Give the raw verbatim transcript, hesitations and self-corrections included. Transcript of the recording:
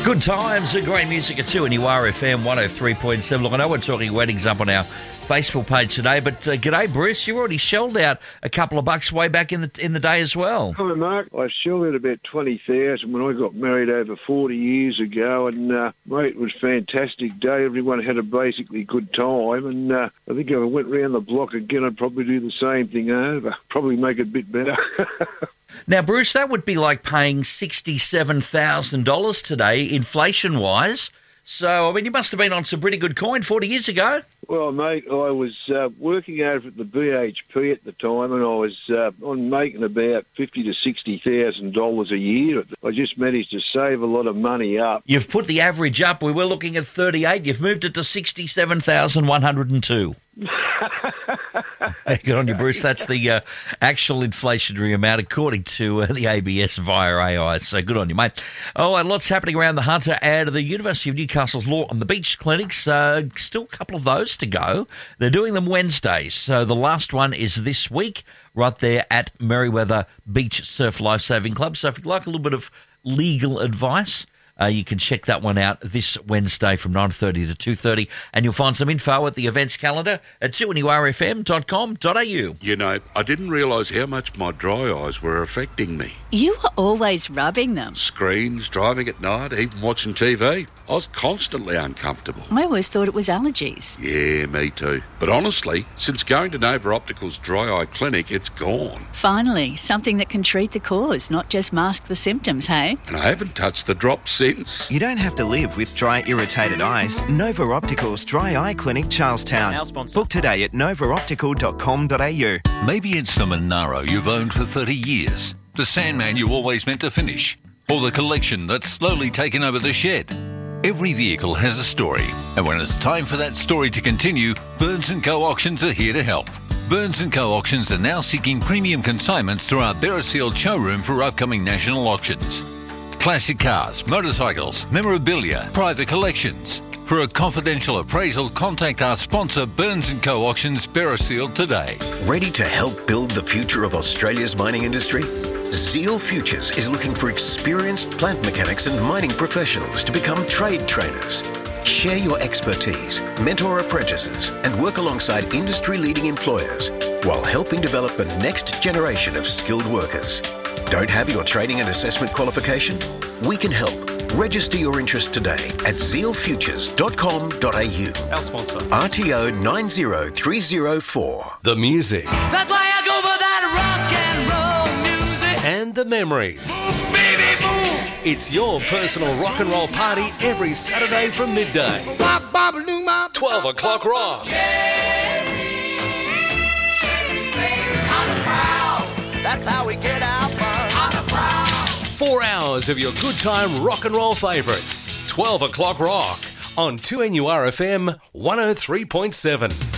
Good times and great music at two and you are F M one oh three point seven. Look, I know we're talking weddings up on our Facebook page today, but uh, g'day, Bruce. You already shelled out a couple of bucks way back in the in the day as well. Hi, Mark. I shelled out about twenty thousand when I got married over forty years ago, and, uh, mate, it was a fantastic day. Everyone had a basically good time, and uh, I think if I went round the block again, I'd probably do the same thing over. Probably make it a bit better. Now, Bruce, that would be like paying sixty-seven thousand dollars today, inflation-wise. So, I mean, you must have been on some pretty good coin forty years ago. Well, mate, I was uh, working over at the B H P at the time, and I was uh, on making about fifty to sixty thousand dollars a year. I just managed to save a lot of money up. You've put the average up. We were looking at thirty-eight. You've moved it to sixty-seven thousand one hundred two. Good on you, Bruce. That's the uh, actual inflationary amount according to uh, the A B S via A I. So good on you, mate. Oh, and lots happening around the Hunter and the University of Newcastle's Law on the Beach clinics. Uh, still a couple of those to go. They're doing them Wednesdays. So the last one is this week right there at Merriweather Beach Surf Lifesaving Club. So if you'd like a little bit of legal advice, Uh, you can check that one out this Wednesday from nine thirty to two thirty, and you'll find some info at the events calendar at two N U R F M dot com dot A U. You know, I didn't realise how much my dry eyes were affecting me. You were always rubbing them. Screens, driving at night, even watching T V. I was constantly uncomfortable. I always thought it was allergies. Yeah, me too. But honestly, since going to Nova Optical's dry eye clinic, it's gone. Finally, something that can treat the cause, not just mask the symptoms, hey? And I haven't touched the drops since. You don't have to live with dry, irritated eyes. Nova Optical's Dry Eye Clinic, Charlestown. Our sponsor. Book today at nova optical dot com dot A U. Maybe it's the Monaro you've owned for thirty years, the Sandman you always meant to finish, or the collection that's slowly taken over the shed. Every vehicle has a story, and when it's time for that story to continue, Burns and Co Auctions are here to help. Burns and Co Auctions are now seeking premium consignments through our Beresfield showroom for upcoming national auctions. Classic cars, motorcycles, memorabilia, private collections. For a confidential appraisal, contact our sponsor Burns and Co Auctions Beresfield today. Ready to help build the future of Australia's mining industry? Zeal Futures is looking for experienced plant mechanics and mining professionals to become trade trainers. Share your expertise, mentor apprentices, and work alongside industry-leading employers while helping develop the next generation of skilled workers. Don't have your training and assessment qualification? We can help. Register your interest today at zeal futures dot com dot A U. Our sponsor. R T O nine zero three zero four. The music. That's why I go for that rock and roll music. And the memories. Ooh, baby, boom. It's your personal rock and roll party every Saturday from midday. twelve o'clock rock. Sherry, Sherry, baby, on the prowl. That's how we get our fun. On the prowl. Four hours of your good time rock and roll favourites. twelve o'clock rock on two N U R F M one oh three point seven.